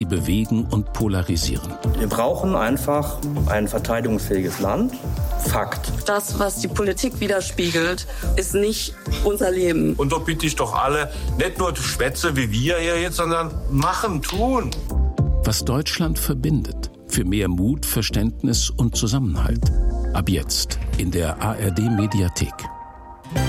bewegen und polarisieren. Wir brauchen einfach ein verteidigungsfähiges Land. Fakt. Das, was die Politik widerspiegelt, ist nicht unser Leben. Und da bitte ich doch alle, nicht nur Schwätze wie wir hier jetzt, sondern machen, tun. Was Deutschland verbindet. Für mehr Mut, Verständnis und Zusammenhalt. Ab jetzt in der ARD-Mediathek.